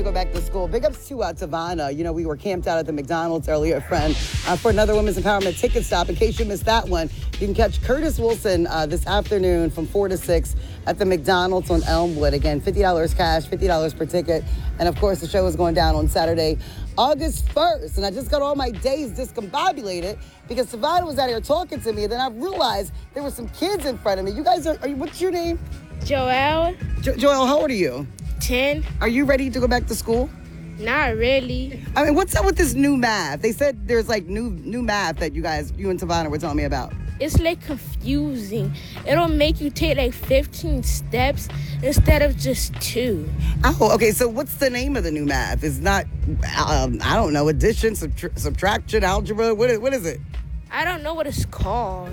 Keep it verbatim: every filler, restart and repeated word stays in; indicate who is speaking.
Speaker 1: go back to school. Big ups to uh, Tavana. You know, we were camped out at the McDonald's earlier, friend, uh, for another Women's Empowerment ticket stop. In case you missed that one, you can catch Curtis Wilson uh, this afternoon from four to six at the McDonald's on Elmwood. Again, fifty dollars cash, fifty dollars per ticket. And, of course, the show is going down on Saturday, August first. And I just got all my days discombobulated because Tavana was out here talking to me. And then I realized there were some kids in front of me. You guys are, are you, what's your name?
Speaker 2: Joelle.
Speaker 1: Jo- Joelle, how old are you?
Speaker 2: ten.
Speaker 1: Are you ready to go back to school?
Speaker 2: Not really.
Speaker 1: I mean, what's up with this new math? They said there's like new new math that you guys, you and Tavana were telling me about.
Speaker 2: It's like confusing. It'll make you take like fifteen steps instead of just two.
Speaker 1: Oh, okay. So what's the name of the new math? It's not, um, I don't know, addition, subtra- subtraction, algebra. What is, what is it?
Speaker 2: I don't know what it's called.